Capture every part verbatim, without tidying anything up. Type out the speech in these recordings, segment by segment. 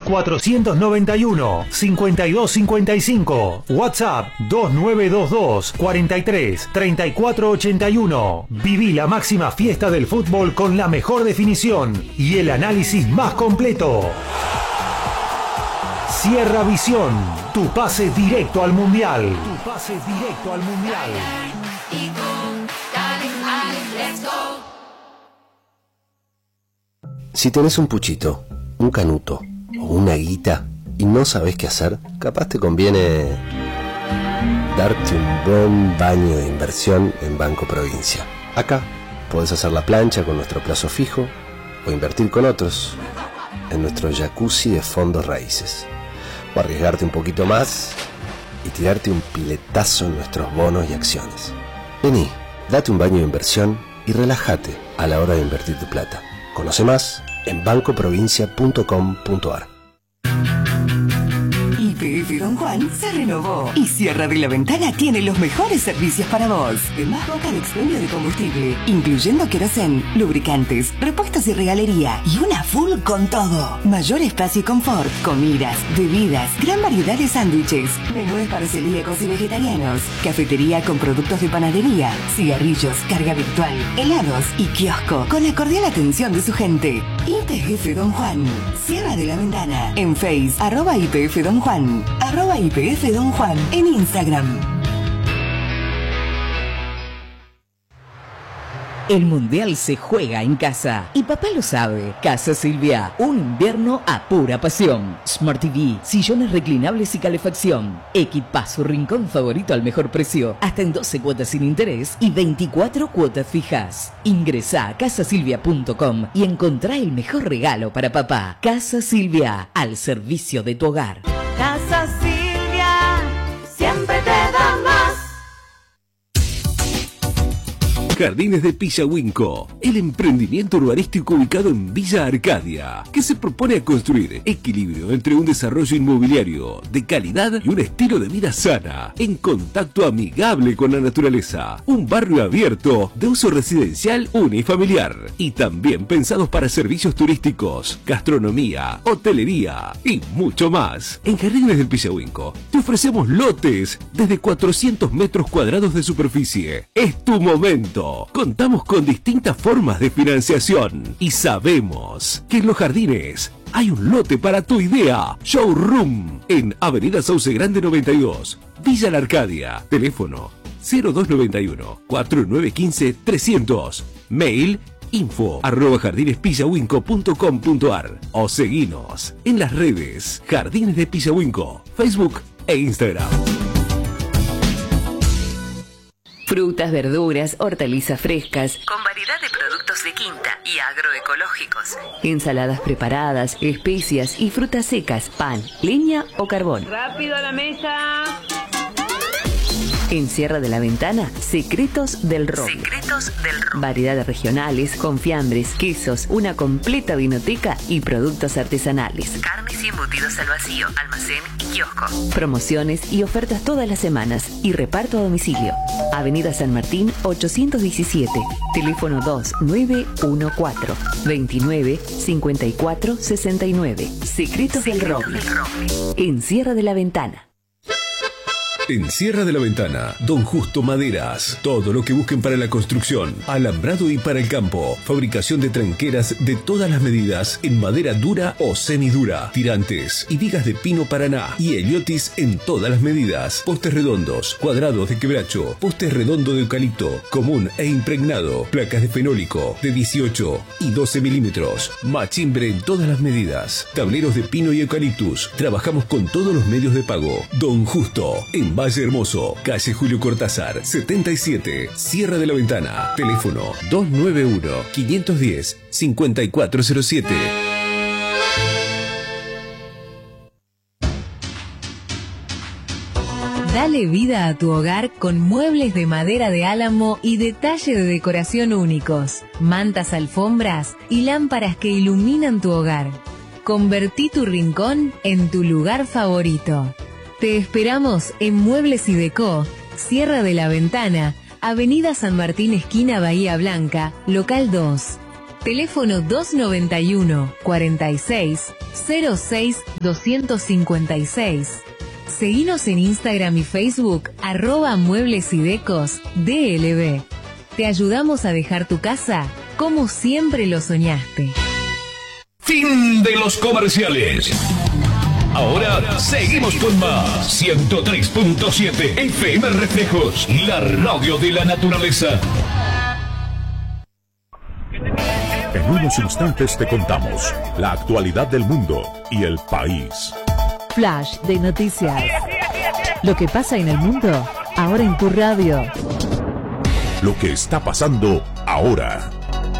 cuatrocientos noventa y uno, cincuenta y dos cincuenta y cinco. WhatsApp dos nueve dos dos, cuarenta y tres, treinta y cuatro ochenta y uno. Viví la máxima fiesta del fútbol con la mejor definición y el análisis más completo. Sierra Visión, tu pase directo al Mundial. Tu pase directo al Mundial. Si tenés un puchito, un canuto o una guita y no sabés qué hacer, capaz te conviene darte un buen baño de inversión en Banco Provincia. Acá podés hacer la plancha con nuestro plazo fijo o invertir con otros en nuestro jacuzzi de fondos raíces. O arriesgarte un poquito más y tirarte un piletazo en nuestros bonos y acciones. Vení, date un baño de inversión y relájate a la hora de invertir tu plata. Conoce más en banco provincia punto com punto ar. Y P F Don Juan se renovó y Sierra de la Ventana tiene los mejores servicios para vos. Más boca de expendio de combustible, incluyendo querosén, lubricantes, repuestos y regalería. Y una full con todo. Mayor espacio y confort, comidas, bebidas, gran variedad de sándwiches, menúes para celíacos y vegetarianos, cafetería con productos de panadería, cigarrillos, carga virtual, helados y kiosco con la cordial atención de su gente. Y P F Don Juan, Sierra de la Ventana. En Face, arroba I P F Don Juan, arroba I P F Don Juan, en Instagram. El Mundial se juega en casa y papá lo sabe. Casa Silvia, un invierno a pura pasión. Smart T V, sillones reclinables y calefacción. Equipa su rincón favorito al mejor precio, hasta en doce cuotas sin interés y veinticuatro cuotas fijas. Ingresá a casa silvia punto com y encontrá el mejor regalo para papá. Casa Silvia, al servicio de tu hogar. Casa Silvia, siempre te da más. Jardines de Pillahuinco, el emprendimiento urbanístico ubicado en Villa Arcadia, que se propone a construir equilibrio entre un desarrollo inmobiliario de calidad y un estilo de vida sana, en contacto amigable con la naturaleza. Un barrio abierto de uso residencial unifamiliar y también pensados para servicios turísticos, gastronomía, hotelería y mucho más. En Jardines del Pillahuinco te ofrecemos lotes desde cuatrocientos metros cuadrados de superficie. Es tu momento. Contamos con distintas formas de financiación y sabemos que en Los Jardines hay un lote para tu idea. Showroom en Avenida Sauce Grande noventa y dos, Villa La Arcadia. Teléfono cero dos nueve uno, cuatro nueve uno cinco, trescientos. Mail info arroba jardinespillahuinco punto com punto ar o seguinos en las redes Jardines de Pillahuinco, Facebook e Instagram. Frutas, verduras, hortalizas frescas, con variedad de productos de quinta y agroecológicos. Ensaladas preparadas, especias y frutas secas, pan, leña o carbón. ¡Rápido a la mesa! En Sierra de la Ventana, Secretos del Roble. Secretos del Roble. Variedades regionales, confiambres, quesos, una completa vinoteca y productos artesanales. Carnes y embutidos al vacío, almacén y kiosco. Promociones y ofertas todas las semanas y reparto a domicilio. Avenida San Martín ochocientos diecisiete. Teléfono dos nueve uno cuatro, veintinueve, cincuenta y cuatro, sesenta y nueve. Secretos, Secretos del Roble. del Roble. En Sierra de la Ventana. En Sierra de la Ventana, Don Justo Maderas. Todo lo que busquen para la construcción, alambrado y para el campo. Fabricación de tranqueras de todas las medidas en madera dura o semidura. Tirantes y vigas de pino paraná. Y heliotis en todas las medidas. Postes redondos, cuadrados de quebracho, postes redondo de eucalipto, común e impregnado. Placas de fenólico de dieciocho y doce milímetros. Machimbre en todas las medidas. Tableros de pino y eucaliptus. Trabajamos con todos los medios de pago. Don Justo, en Valle Hermoso, calle Julio Cortázar, setenta y siete, Sierra de la Ventana. Teléfono dos nueve uno, cinco uno cero, cinco cuatro cero siete. Dale vida a tu hogar con muebles de madera de álamo y detalle de decoración únicos, mantas, alfombras y lámparas que iluminan tu hogar. Convertí tu rincón en tu lugar favorito. Te esperamos en Muebles y Decó, Sierra de la Ventana, Avenida San Martín esquina Bahía Blanca, local dos. Teléfono dos noventa y uno, cuarenta y seis, cero seis, doscientos cincuenta y seis. Seguinos en Instagram y Facebook, arroba Muebles y Decos D L B. Te ayudamos a dejar tu casa como siempre lo soñaste. Fin de los comerciales. Ahora seguimos con más. ciento tres punto siete F M Reflejos, la radio de la naturaleza. En unos instantes te contamos la actualidad del mundo y el país. Flash de noticias. Lo que pasa en el mundo, ahora en tu radio. Lo que está pasando ahora.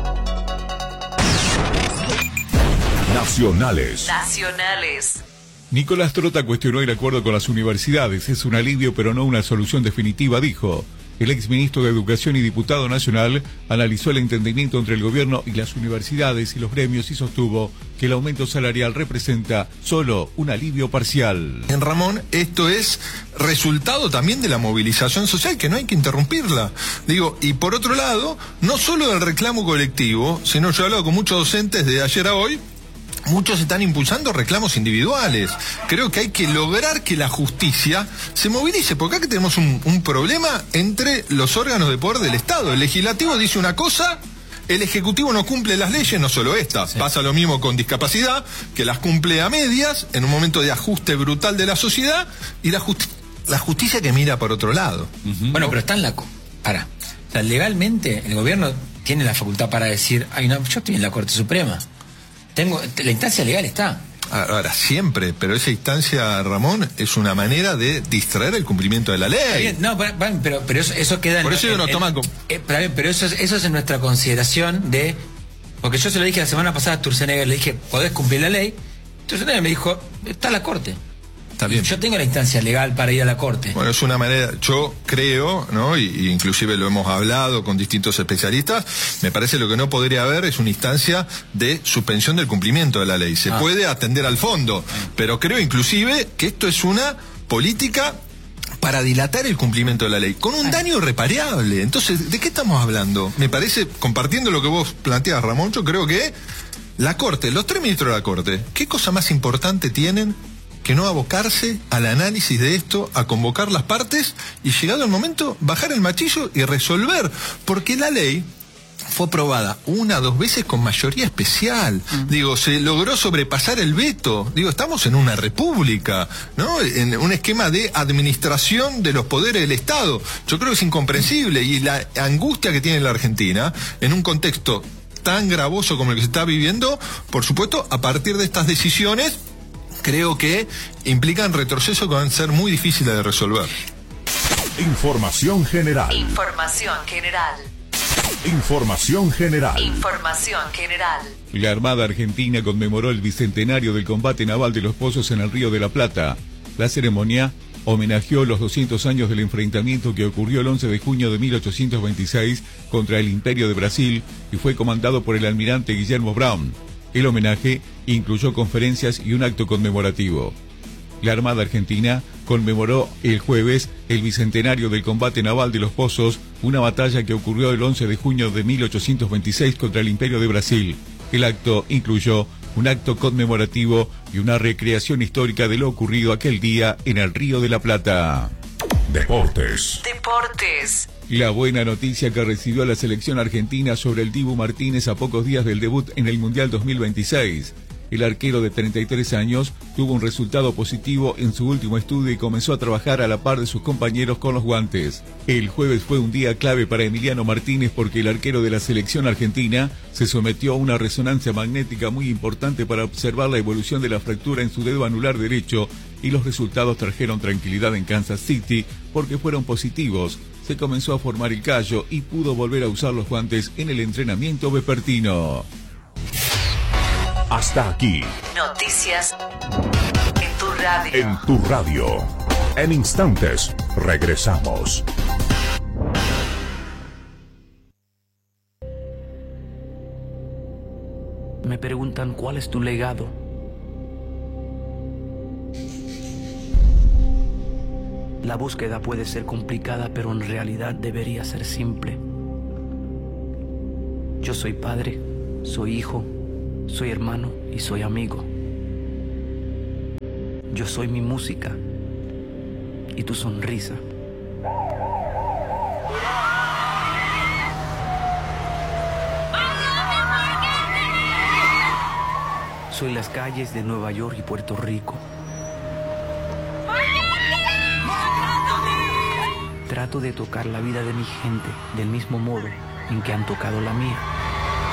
Nacionales. Nacionales. Nicolás Trota cuestionó el acuerdo con las universidades. Es un alivio, pero no una solución definitiva, dijo. El exministro de Educación y diputado nacional analizó el entendimiento entre el gobierno y las universidades y los gremios y sostuvo que el aumento salarial representa solo un alivio parcial. En Ramón, esto es resultado también de la movilización social, que no hay que interrumpirla. Digo, y por otro lado, no solo del reclamo colectivo, sino yo he hablado con muchos docentes de ayer a hoy. Muchos están impulsando reclamos individuales. Creo que hay que lograr que la justicia se movilice, porque acá tenemos un, un problema entre los órganos de poder del Estado. El legislativo dice una cosa, el ejecutivo no cumple las leyes, no solo estas. Sí. Pasa lo mismo con discapacidad, que las cumple a medias, en un momento de ajuste brutal de la sociedad, y la, justi la justicia que mira por otro lado. Uh-huh. Bueno, pero está en la... Para. O sea, legalmente el gobierno tiene la facultad para decir, ay, no, yo estoy en la Corte Suprema. Tengo, la instancia legal está. Ahora, siempre, pero esa instancia, Ramón, es una manera de distraer el cumplimiento de la ley. Bien, no, pero, pero eso, eso queda... Por eso en, yo no en, toman... Eh, pero eso, eso es en nuestra consideración de... Porque yo se lo dije la semana pasada a Sturzenegger, le dije, ¿podés cumplir la ley? Sturzenegger me dijo, está la Corte. Está bien. Yo tengo la instancia legal para ir a la Corte. Bueno, es una manera, yo creo, ¿no? Y, y inclusive lo hemos hablado con distintos especialistas, me parece lo que no podría haber es una instancia de suspensión del cumplimiento de la ley. Se ah. puede atender al fondo, ah. pero creo inclusive que esto es una política para dilatar el cumplimiento de la ley, con un ah. daño irreparable. Entonces, ¿de qué estamos hablando? Me parece, compartiendo lo que vos planteas, Ramón, yo creo que la Corte, los tres ministros de la Corte, ¿qué cosa más importante tienen que no abocarse al análisis de esto, a convocar las partes y, llegado el momento, bajar el machillo y resolver? Porque la ley fue aprobada una, dos veces con mayoría especial. Mm. Digo, se logró sobrepasar el veto. Digo, estamos en una república, ¿no? En un esquema de administración de los poderes del Estado. Yo creo que es incomprensible, y la angustia que tiene la Argentina en un contexto tan gravoso como el que se está viviendo, por supuesto, a partir de estas decisiones, creo que implican retroceso que van a ser muy difíciles de resolver. Información general. Información general. Información general. Información general. La Armada Argentina conmemoró el bicentenario del combate naval de los Pozos en el Río de la Plata. La ceremonia homenajeó los doscientos años del enfrentamiento que ocurrió el once de junio de mil ochocientos veintiséis contra el Imperio de Brasil y fue comandado por el almirante Guillermo Brown. El homenaje incluyó conferencias y un acto conmemorativo. La Armada Argentina conmemoró el jueves el bicentenario del combate naval de los Pozos, una batalla que ocurrió el once de junio de mil ochocientos veintiséis contra el Imperio de Brasil. El acto incluyó un acto conmemorativo y una recreación histórica de lo ocurrido aquel día en el Río de la Plata. Deportes. Deportes. La buena noticia que recibió la selección argentina sobre el Dibu Martínez a pocos días del debut en el Mundial dos mil veintiséis. El arquero de treinta y tres años tuvo un resultado positivo en su último estudio y comenzó a trabajar a la par de sus compañeros con los guantes. El jueves fue un día clave para Emiliano Martínez porque el arquero de la selección argentina se sometió a una resonancia magnética muy importante para observar la evolución de la fractura en su dedo anular derecho, y los resultados trajeron tranquilidad en Kansas City porque fueron positivos. Se comenzó a formar el callo y pudo volver a usar los guantes en el entrenamiento vespertino. Hasta aquí. Noticias en tu radio. En tu radio. En instantes, regresamos. Me preguntan cuál es tu legado. La búsqueda puede ser complicada, pero en realidad debería ser simple. Yo soy padre Soy hijo, soy hermano y soy amigo. Yo soy mi música y tu sonrisa. Soy las calles de Nueva York y Puerto Rico. Trato de tocar la vida de mi gente del mismo modo en que han tocado la mía.